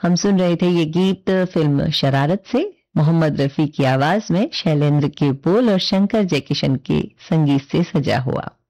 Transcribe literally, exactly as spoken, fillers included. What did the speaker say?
हम सुन रहे थे ये गीत फिल्म शरारत से, मोहम्मद रफी की आवाज में, शैलेंद्र के बोल और शंकर जयकिशन के संगीत से सजा हुआ।